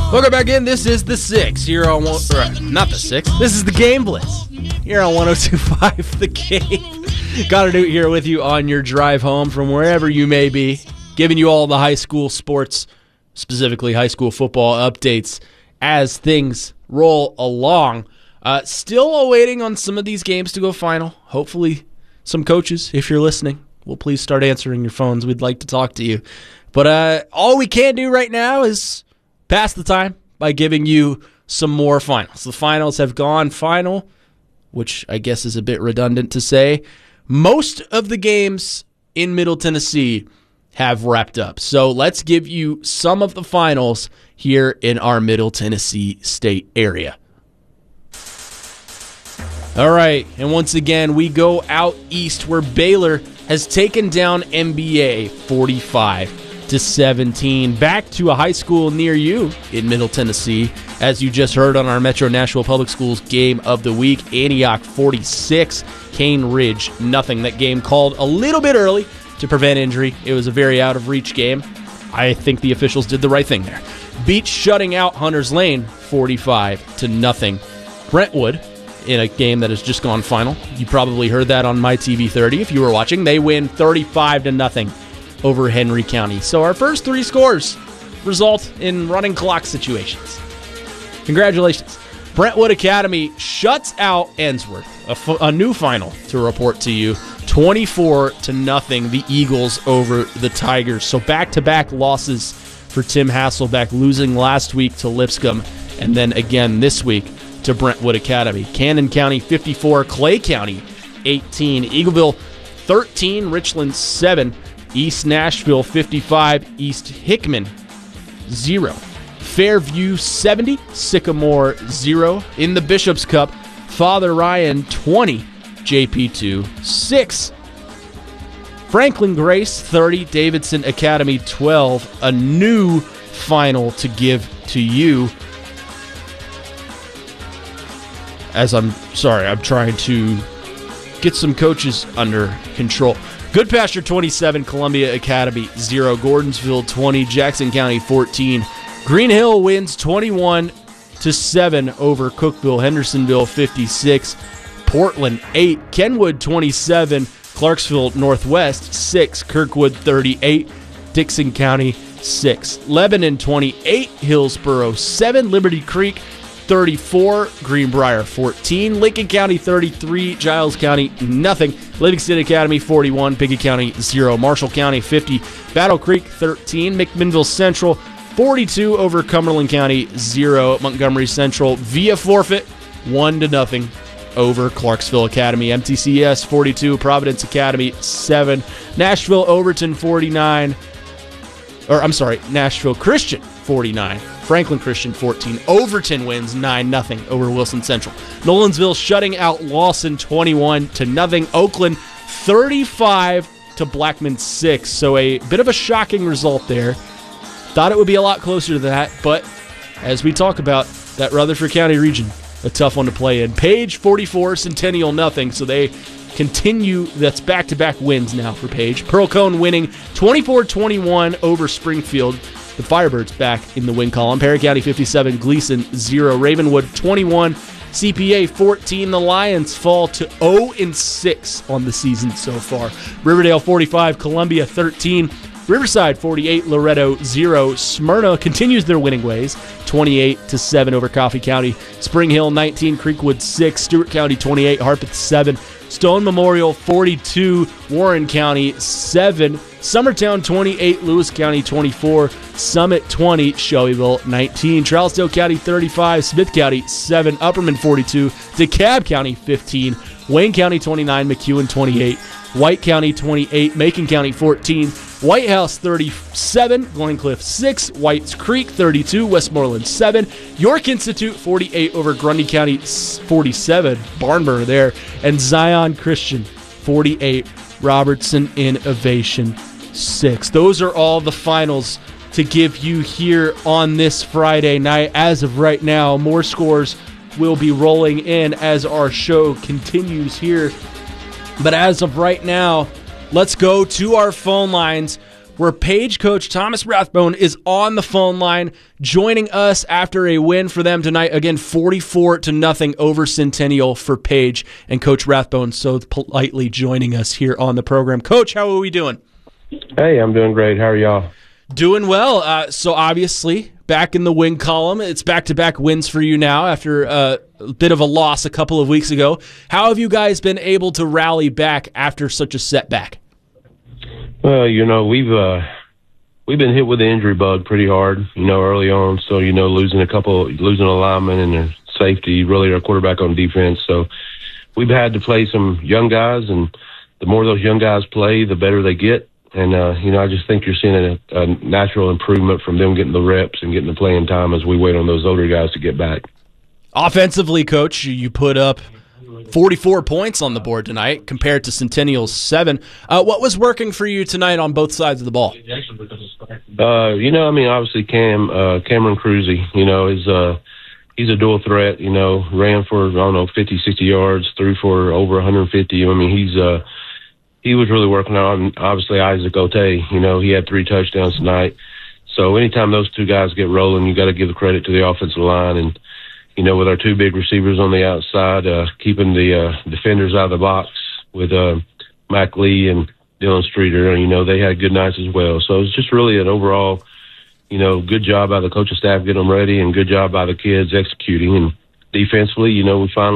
Welcome back in. This is the 6 here on not the 6. This is the Game Blitz here on 102.5 The Game. Connor Newt here with you on your drive home from wherever you may be, giving you all the high school sports, specifically high school football updates as things roll along. Still awaiting on some of these games to go final. Hopefully some coaches, if you're listening, will please start answering your phones. We'd like to talk to you. But all we can do right now is pass the time by giving you some more finals. The finals have gone final, which I guess is a bit redundant to say. Most of the games in Middle Tennessee have wrapped up. So let's give you some of the finals here in our Middle Tennessee state area. All right, and once again, we go out east where Baylor has taken down MBA 45-17. Back to a high school near you in Middle Tennessee, as you just heard on our Metro Nashville Public Schools Game of the Week. Antioch 46, Cane Ridge nothing. That game called a little bit early to prevent injury. It was a very out-of-reach game. I think the officials did the right thing there. Beach shutting out Hunters Lane 45-0. Brentwood, in a game that has just gone final. You probably heard that on My TV 30 if you were watching. They win 35-0 over Henry County. So our first three scores result in running clock situations. Congratulations. Brentwood Academy shuts out Ensworth. A new final to report to you. 24-0, the Eagles over the Tigers. So back-to-back losses for Tim Hasselbeck, losing last week to Lipscomb and then again this week to Brentwood Academy. Cannon County 54, Clay County 18, Eagleville 13, Richland 7, East Nashville 55, East Hickman 0, Fairview 70, Sycamore 0. In the Bishop's Cup, Father Ryan 20, JP2 6, Franklin Grace 30, Davidson Academy 12. A new final to give to you. I'm trying to get some coaches under control. Goodpasture 27, Columbia Academy 0, Gordonsville 20, Jackson County 14. Green Hill wins 21-7 over Cookeville, Hendersonville 56, Portland 8, Kenwood 27, Clarksville Northwest 6, Kirkwood 38, Dixon County 6, Lebanon 28, Hillsboro 7, Liberty Creek 34, Greenbrier 14, Lincoln County 33, Giles County nothing, Livingston Academy 41, Pickett County 0, Marshall County 50, Battle Creek 13, McMinnville Central 42 over Cumberland County 0, Montgomery Central via forfeit 1-0 over Clarksville Academy, MTCS 42, Providence Academy 7, Nashville Christian 49, Franklin Christian 14. Overton wins 9-0 over Wilson Central. Nolensville shutting out Lawson 21-0. Oakland 35 to Blackman 6. So a bit of a shocking result there. Thought it would be a lot closer to that, but as we talk about, that Rutherford County region, a tough one to play in. Page 44, Centennial nothing. So they continue. That's back-to-back wins now for Page. Pearl Cone winning 24-21 over Springfield. The Firebirds back in the win column. Perry County 57, Gleason 0, Ravenwood 21, CPA 14. The Lions fall to 0-6 on the season so far. Riverdale 45, Columbia 13, Riverside 48, Loretto 0. Smyrna continues their winning ways, 28-7 over Coffee County. Spring Hill 19, Creekwood 6, Stewart County 28, Harpeth 7. Stone Memorial 42, Warren County 7, Summertown 28, Lewis County 24, Summit 20, Shelbyville 19, Trousdale County 35, Smith County 7, Upperman 42, DeKalb County 15, Wayne County 29, McEwen 28, White County 28, Macon County 14, White House 37, Glencliff 6, Whites Creek 32, Westmoreland 7, York Institute 48 over Grundy County 47, Barnborough there, and Zion Christian 48, Robertson Innovation 6. Those are all the finals to give you here on this Friday night. As of right now, more scores will be rolling in as our show continues here. But as of right now, let's go to our phone lines where Page coach Thomas Rathbone is on the phone line, joining us after a win for them tonight. Again, 44-0 over Centennial for Page, and Coach Rathbone so politely joining us here on the program. Coach, how are we doing? Hey, I'm doing great. How are y'all? Doing well. So obviously, back in the win column. It's back-to-back wins for you now after a bit of a loss a couple of weeks ago. How have you guys been able to rally back after such a setback? Well, we've been hit with the injury bug pretty hard, early on. So, losing a lineman and a safety, really our quarterback on defense. So we've had to play some young guys, and the more those young guys play, the better they get. And, I just think you're seeing a natural improvement from them getting the reps and getting the playing time as we wait on those older guys to get back. Offensively, Coach, you put up 44 points on the board tonight compared to Centennial's 7. What was working for you tonight on both sides of the ball? Obviously Cameron Cruzy, he's a dual threat, ran for, 50, 60 yards, threw for over 150. He was really working on, obviously, Isaac Otey. He had 3 touchdowns tonight. So anytime those two guys get rolling, you got to give the credit to the offensive line. And, with our 2 big receivers on the outside, keeping the defenders out of the box with Mac Lee and Dylan Streeter, they had good nights as well. So it was just really an overall, good job by the coaching staff getting them ready, and good job by the kids executing. And defensively, we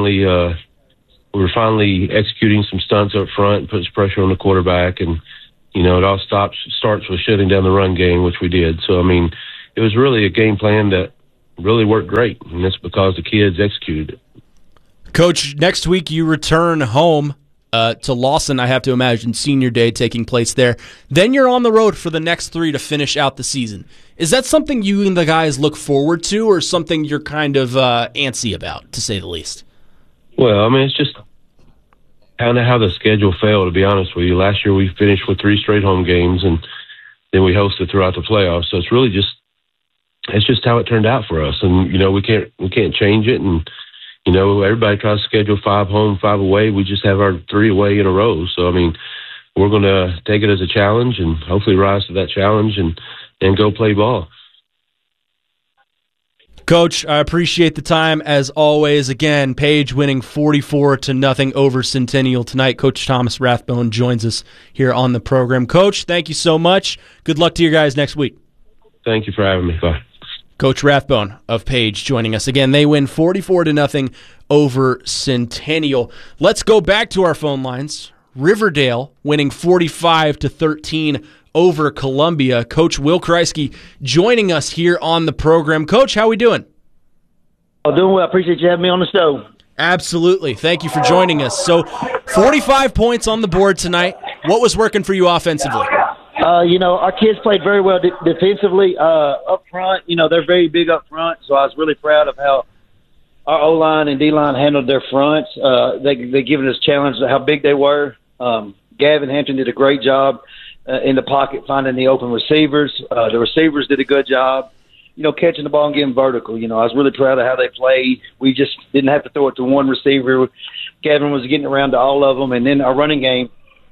were finally executing some stunts up front, puts pressure on the quarterback, and, it all starts with shutting down the run game, which we did. So, it was really a game plan that really worked great, and that's because the kids executed it. Coach, next week you return home to Lawson, I have to imagine, senior day taking place there. Then you're on the road for the next 3 to finish out the season. Is that something you and the guys look forward to, or something you're kind of antsy about, to say the least? Well, it's just kind of how the schedule fell, to be honest with you. Last year we finished with 3 straight home games, and then we hosted throughout the playoffs. So it's really just how it turned out for us. And, we can't change it. And, everybody tries to schedule 5 home, 5 away. We just have our 3 away in a row. So, we're going to take it as a challenge and hopefully rise to that challenge and go play ball. Coach, I appreciate the time as always. Again, Page winning 44-0 over Centennial tonight. Coach Thomas Rathbone joins us here on the program. Coach, thank you so much. Good luck to you guys next week. Thank you for having me. Bye. Coach Rathbone of Page joining us. Again, they win 44-0 over Centennial. Let's go back to our phone lines. Riverdale winning 45-13 over Columbia. Coach Will Kreisky joining us here on the program. Coach, how are we doing? I'm doing well. I appreciate you having me on the show. Absolutely. Thank you for joining us. So 45 points on the board tonight. What was working for you offensively? Our kids played very well defensively. Up front, they're very big up front, so I was really proud of how our O-line and D-line handled their fronts. They given us challenge how big they were. Gavin Hampton did a great job in the pocket finding the open receivers. The receivers did a good job, catching the ball and getting vertical. I was really proud of how they played. We just didn't have to throw it to one receiver. Gavin was getting around to all of them. And then our running game,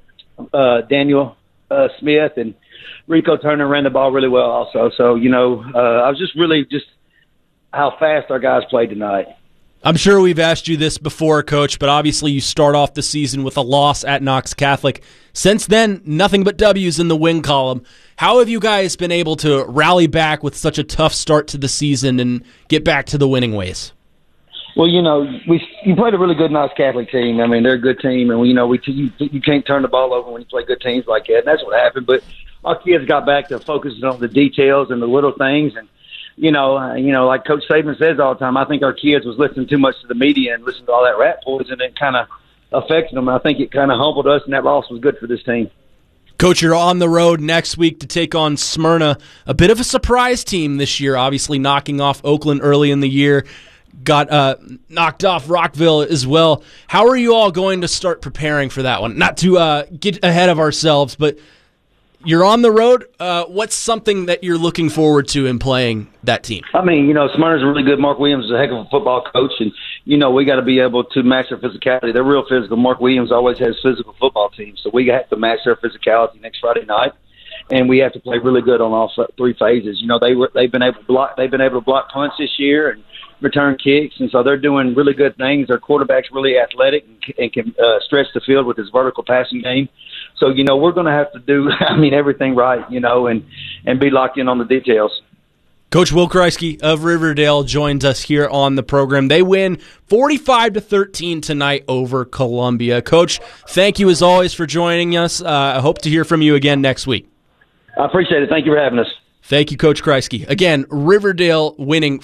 Daniel Smith and Rico Turner ran the ball really well also. So, I was just how fast our guys played tonight. I'm sure we've asked you this before, Coach, but obviously you start off the season with a loss at Knox Catholic. Since then, nothing but W's in the win column. How have you guys been able to rally back with such a tough start to the season and get back to the winning ways? Well, you played a really good Knox Catholic team. They're a good team, and you can't turn the ball over when you play good teams like that, and that's what happened. But our kids got back to focusing on the details and the little things, and like Coach Saban says all the time, I think our kids was listening too much to the media and listening to all that rat poison, and it kind of affected them. I think it kind of humbled us, and that loss was good for this team. Coach, you're on the road next week to take on Smyrna, a bit of a surprise team this year, obviously knocking off Oakland early in the year. Got knocked off Rockville as well. How are you all going to start preparing for that one? Not to get ahead of ourselves, but you're on the road. What's something that you're looking forward to in playing that team? Smyrna's really good. Mark Williams is a heck of a football coach, and, we got to be able to match their physicality. They're real physical. Mark Williams always has physical football teams, so we have to match their physicality next Friday night. and we have to play really good on all three phases. You know, they've been able to block punts this year and return kicks, and so they're doing really good things. Their quarterback's really athletic and can stretch the field with his vertical passing game. So, you know, we're going to have to do, everything right, you know, and be locked in on the details. Coach Will Kreisky of Riverdale joins us here on the program. They win 45-13 tonight over Columbia. Coach, thank you as always for joining us. I hope to hear from you again next week. I appreciate it. Thank you for having us. Thank you, Coach Kreisky. Again, Riverdale winning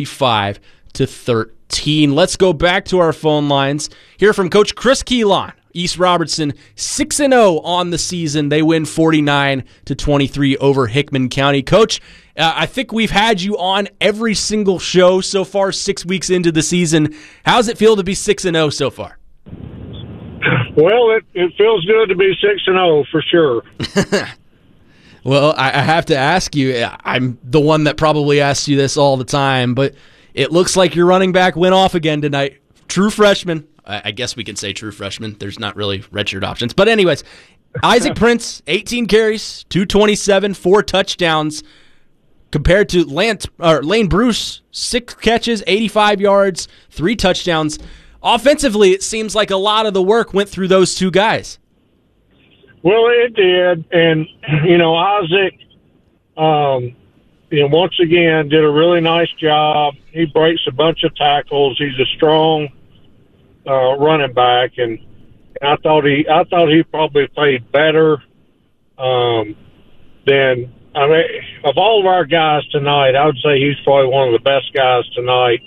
45-13. Let's go back to our phone lines. Hear from Coach Chris Keelan. East Robertson 6-0 on the season. They win 49-23 over Hickman County. Coach, I think we've had you on every single show so far 6 weeks into the season. How's it feel to be 6-0 so far? Well, it feels good to be 6-0 for sure. Well, I have to ask you, I'm the one that probably asks you this all the time, but it looks like your running back went off again tonight. True freshman. I guess we can say true freshman. There's not really redshirt options. But anyways, Isaac Prince, 18 carries, 227, 4 touchdowns, compared to Lane Bruce, 6 catches, 85 yards, 3 touchdowns. Offensively, it seems like a lot of the work went through those two guys. Well, it did. And, you know, Isaac, once again, did a really nice job. He breaks a bunch of tackles. He's a strong running back, and I thought he probably played better than of all of our guys tonight. I would say he's probably one of the best guys tonight.